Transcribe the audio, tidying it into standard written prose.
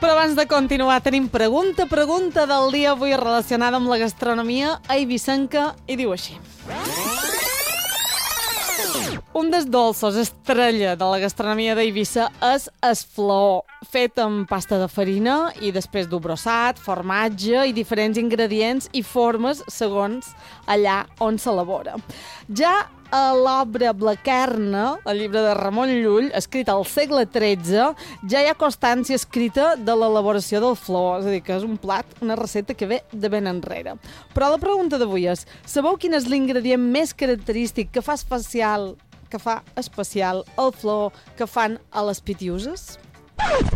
Però abans de continuar, tenim pregunta del dia avui relacionada amb la gastronomia eivissenca i diu així. Un dels dolços estrella de la gastronomia d'Eivissa és el flaó, fet amb pasta de farina i després d'obrossat, formatge i diferents ingredients i formes segons allà on s'elabora. Ja a l'obra Blaquerna, el llibre de Ramon Llull, escrit al segle XIII, ja hi ha constància escrita de l'elaboració del flaó, és a dir, que és un plat, una recepta que ve de ben enrere. Però la pregunta d'avui és, sabeu quin és l'ingredient més característic que fa especial el flaó que fan a les Pitiuses?